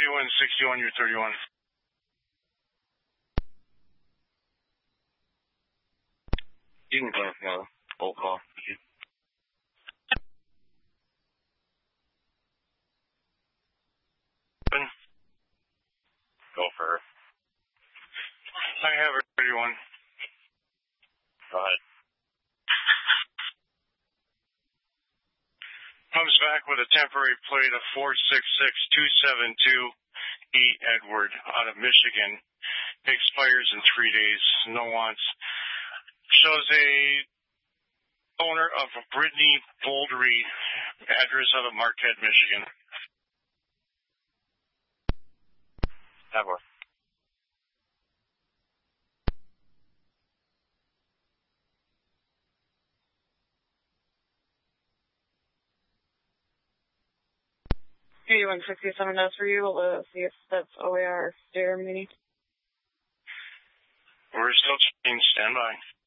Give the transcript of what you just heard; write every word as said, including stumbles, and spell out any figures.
thirty-one sixty-one, you're thirty-one. You can go now. Bolt call. Go for her. I have her thirty-one. Go ahead. Comes back with a temporary plate of four six six two seven two E. Edward out of Michigan. Expires in three days. No wants. Shows a owner of Brittany Boldery, address out of Marquette, Michigan. Have one. eighty-one sixty-seven does for you. Let's see if that's O A R Stair Mini. We're still checking standby.